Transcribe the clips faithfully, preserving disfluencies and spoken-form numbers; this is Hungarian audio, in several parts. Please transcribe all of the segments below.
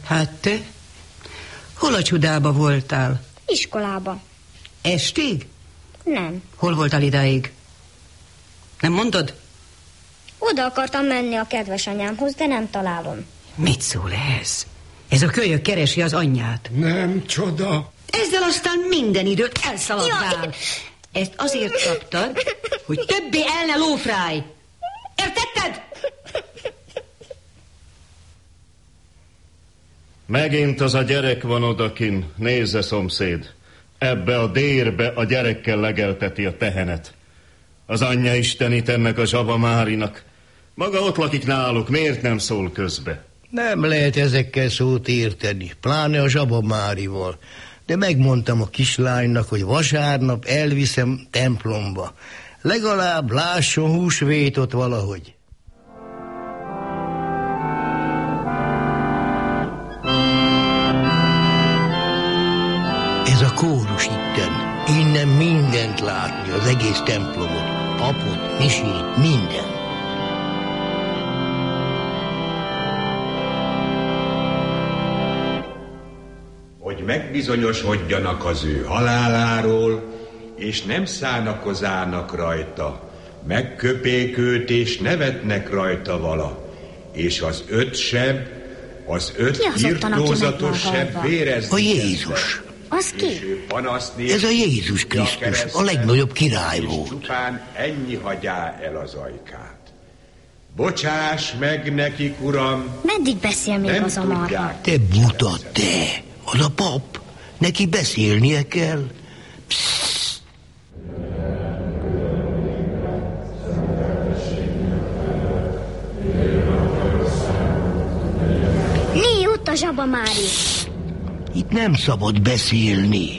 Hát te? Hol a csodába voltál? Iskolába. Estig? Nem. Hol voltál idáig? Nem mondod? Oda akartam menni a kedves anyámhoz, de nem találom. Mit szól ez? Ez a kölyök keresi az anyját. Nem csoda. Ezzel aztán minden időt elszaladtál. Ezt azért kaptad, hogy többé el ne lófráj. Értetted? Megint az a gyerek van odakin, nézze, szomszéd. Ebbe a dérbe a gyerekkel legelteti a tehenet. Az anyja istenít ennek a Zsaba Márinak. Maga ott lakik náluk, miért nem szól közbe? Nem lehet ezekkel szót érteni, pláne a Zsaba Márival. De megmondtam a kislánynak, hogy vasárnap elviszem templomba. Legalább lásson húsvétot valahogy. Ez a kórus itten. Innen mindent látni, az egész templomot, papot, misét, minden. Hogy megbizonyosodjanak az ő haláláról, és nem szánakozának rajta, megköpék őt, és nevetnek rajta vala, és az öt seb, az öt irtózatos seb vérezni. A Jézus. Az ki? Ez a Jézus Krisztus, a legnagyobb király volt. Csupán ennyi hagyá el az ajkát. Bocsáss meg nekik, uram! Meddig beszél még az a marha? Te buta, te! Az a pap, neki beszélnie kell. Pssz. Né, ott a Zsaba Mári. Itt nem szabad beszélni.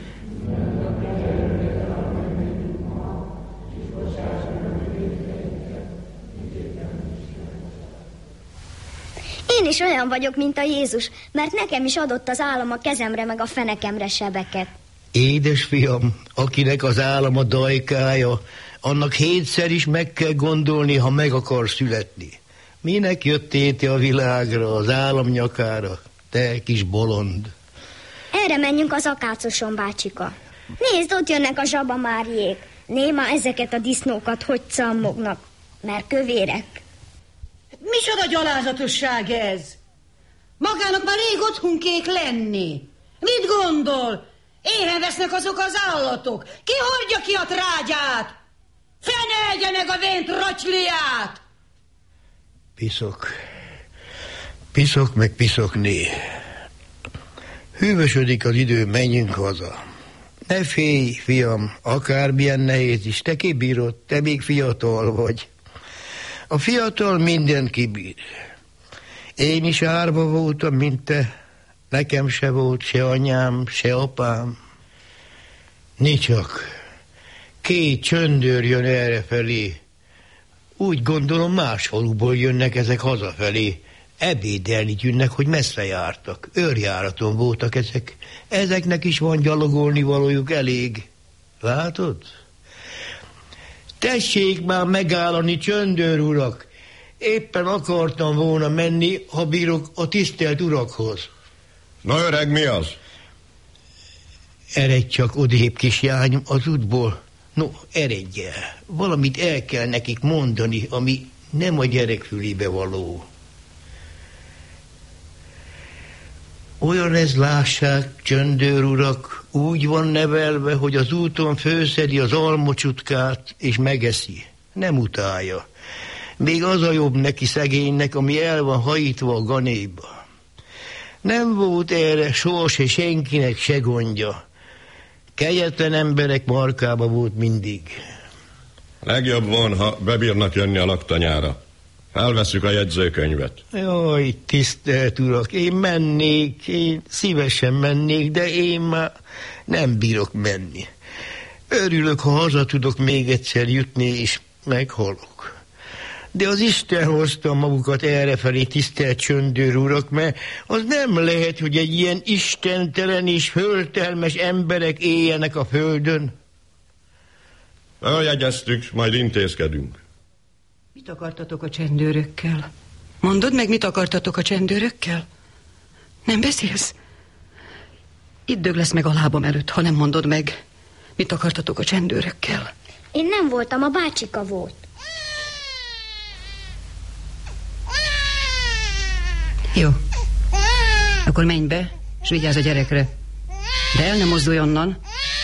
Én is olyan vagyok, mint a Jézus, mert nekem is adott az állam a kezemre meg a fenekemre sebeket. Édes fiam, akinek az állam a dajkája, annak hétszer is meg kell gondolni, ha meg akar születni. Minek jöttél te a világra, az állam nyakára, te kis bolond? Erre menjünk az Akácoson, bácsika. Nézd, ott jönnek a Zsaba Máriék. Néma ezeket a disznókat hogy cammognak, mert kövérek. Micsoda gyalázatosság ez? Magának már rég otthon kék lenni. Mit gondol? Éhen vesznek azok az állatok. Ki hordja ki a trágyát? Fene egye meg a vén tracsliát! Piszok. Piszok meg piszokné. Hűvösödik az idő, menjünk haza. Ne félj, fiam, akármilyen nehéz is, te kibírod, te még fiatal vagy. A fiatal mindent kibír. Én is árva voltam, mint te. Nekem se volt se anyám, se apám. Nicsak. Két csöndőr jön errefelé. Úgy gondolom, más faluból jönnek ezek hazafelé. Ebédelni jönnek, hogy messze jártak. Őrjáraton voltak ezek. Ezeknek is van gyalogolni valójuk elég. Látod? Tessék már megállani, csöndőr urak! Éppen akartam volna menni, ha bírok a tisztelt urakhoz. Na öreg, mi az? Eredj csak odébb, kisjányom, az útból. No, eredj el. Valamit el kell nekik mondani, ami nem a gyerek fülébe való. Olyan ez, lássák, csöndőr urak, úgy van nevelve, hogy az úton főszedi az almocsutkát, és megeszi. Nem utálja. Még az a jobb neki szegénynek, ami el van hajítva a ganéba. Nem volt erre soha se senkinek se gondja. Kegyetlen emberek markába volt mindig. Legjobb van, ha bebírnak jönni a laktanyára. Felvesszük a jegyzőkönyvet. Jaj, tisztelt urak, én mennék, én szívesen mennék, de én már nem bírok menni. Örülök, ha haza tudok még egyszer jutni, és meghalok. De az Isten hozta magukat errefelé, tisztelt csöndőr urak, mert az nem lehet, hogy egy ilyen istentelen és föltelmes emberek éljenek a földön. Eljegyeztük, majd intézkedünk. Mit akartatok a csendőrökkel? Mondod meg, mit akartatok a csendőrökkel? Nem beszélsz? Itt dög lesz meg a lábam előtt, ha nem mondod meg, mit akartatok a csendőrökkel. Én nem voltam, a bácsika volt. Jó. Akkor menj be, és vigyázz a gyerekre. De el nem mozdulj onnan.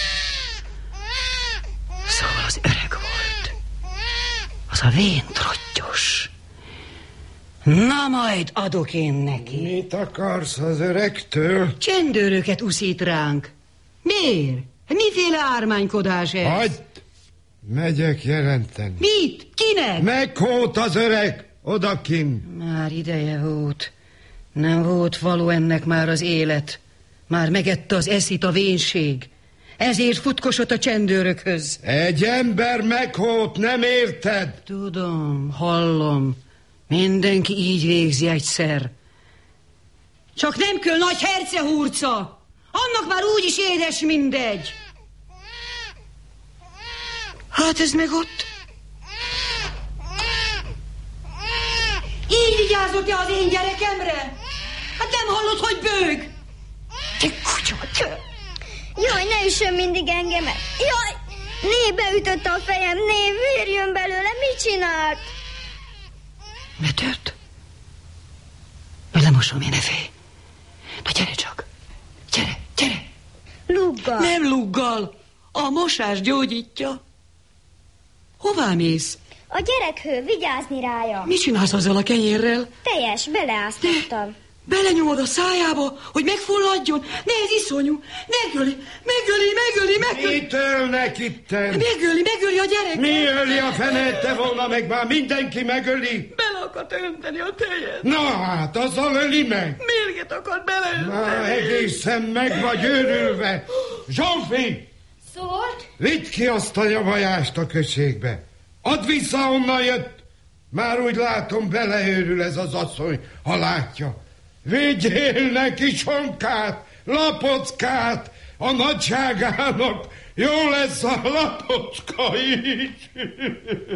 Szóval az öreg volt. Az a vén trottyos. Na majd adok én neki. Mit akarsz az öregtől? Csendőröket uszít ránk. Miért? Miféle ármánykodás ez? Hagyd! Megyek jelenteni. Mit? Kinek? Meghót az öreg, odakin. Már ideje volt. Nem volt való ennek már az élet. Már megette az eszit a vénség. Ezért futkosott a csendőrökhöz. Egy ember meghót, nem érted? Tudom, hallom. Mindenki így végzi egyszer. Csak nem kell nagy hercehurca. Annak már úgyis édes mindegy. Hát ez meg ott. Így vigyázott-e az én gyerekemre? Hát nem hallod, hogy bőg? Te kutya, te! Jaj, ne üssön mindig engemet. Jaj, né beütötte a fejem, né vér jön belőle, mit csinált? Betört? Na lemosom én, ne félj. Na gyere csak. Gyere, gyere. Luggal. Nem luggal. A mosás gyógyítja. Hová mész? A gyerekhő, vigyázni rája. Mit csinálsz azzal a kenyérrel? Teljes, beleáztattam. Belenyomod a szájába, hogy megfulladjon? Ne, ez iszonyú. Megöli, megöli, megöli, megöli. Mit ölnek itten? Megöli, megöli a gyerek. Mi öli a fenét, te volna meg már mindenki megöli? Bele akart önteni a tejet. Na hát, azzal öli meg. Mérget akart beleönteni. Na, egészen meg vagy őrülve. Zsófi! Szólt? Vidd ki azt a javajást a községbe. Add vissza, onnan jött. Már úgy látom, beleőrül ez az asszony, ha látja. Vigyél neki sonkát, lapockát, a nagyságának jó lesz a lapocka is.